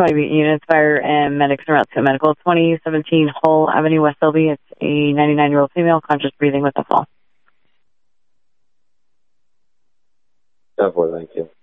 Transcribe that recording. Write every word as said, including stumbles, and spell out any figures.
twenty units, fire and medics are out to medical. twenty seventeen Hull Avenue, West Selby. It's a ninety-nine-year-old female, conscious breathing with a fall. ten four, thank you.